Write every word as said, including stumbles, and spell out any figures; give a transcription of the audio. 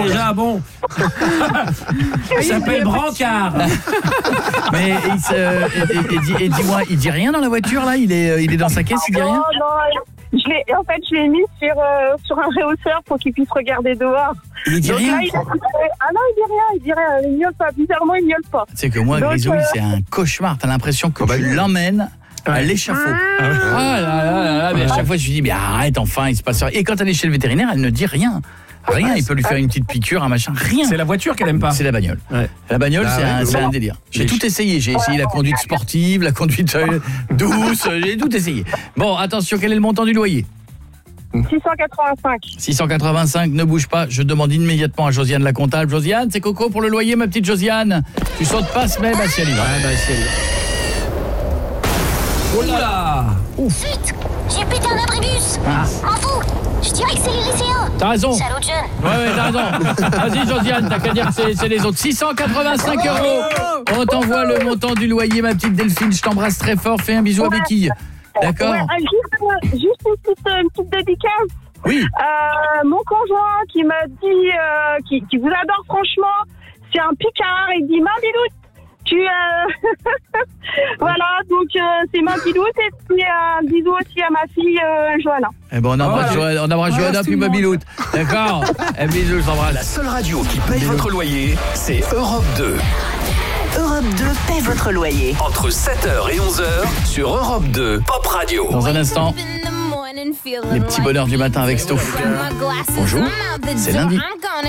déjà, bon. Il s'appelle Brancard. Mais il se, et, et, et, dis- et dis-moi, il dit rien dans la voiture là? Il est, il est dans sa caisse, il dit rien? Non, non, je l'ai, en fait, je l'ai mis sur, euh, sur un réhausseur pour qu'il puisse regarder dehors. Il dit Donc rien? là, il, ah non, il dit rien, il dit rien, il miaule pas, bizarrement, il miaule pas. C'est que moi, Donc, Grisouille, euh, c'est un cauchemar. T'as l'impression que Oh, bah, tu oui. l'emmènes à l'échafaud. Ah là là là là, mais à chaque fois, je lui dis, mais arrête, enfin, il se passe rien. Et quand elle est chez le vétérinaire, elle ne dit rien. Rien, il peut lui faire une petite piqûre, un machin, rien. C'est la voiture qu'elle aime pas. C'est la bagnole. Ouais. La bagnole, Ah c'est ouais, un, ouais. c'est un délire. J'ai Les tout essayé. J'ai essayé la conduite sportive, la conduite euh, douce, euh, j'ai tout essayé. Bon, attention, quel est le montant du loyer? six cent quatre-vingt-cinq. six cent quatre-vingt-cinq, ne bouge pas. Je demande immédiatement à Josiane la comptable. Josiane, c'est Coco pour le loyer, ma petite Josiane. Tu sautes pas, mais bah si elle y va. Ah bah si elle... Oh là là. Suite, j'ai pété un abribus. Ah. M'en fous. Je dirais que c'est les lycéens. T'as raison. Salaud de jeune. Ouais, ouais, t'as raison. Vas-y, Josiane, t'as qu'à dire que c'est, c'est les autres. six cent quatre-vingt-cinq euros. On t'envoie le montant du loyer, ma petite Delphine. Je t'embrasse très fort. Fais un bisou à Béquille. D'accord? Ouais, euh, juste, euh, juste une petite, euh, une petite dédicace. Oui. Euh, mon conjoint qui m'a dit, euh, qui, qui vous adore franchement, c'est un Picard, il dit Mambiloute, tu euh... voilà, donc euh, c'est Mambiloute et puis un bisou aussi à ma fille euh, Johanna. Eh ben, on embrasse Oh, Johanna, on embrasse oh, Johanna c'est puis mignon. Mabiloute. D'accord? Eh, bisous, je La t'embrasse. seule radio qui paye votre loyer, c'est Europe deux. Europe deux paie votre loyer. Entre sept heures et onze heures sur Europe deux Pop Radio. Dans un instant, les petits bonheurs du matin avec Stouff. Bonjour, c'est lundi.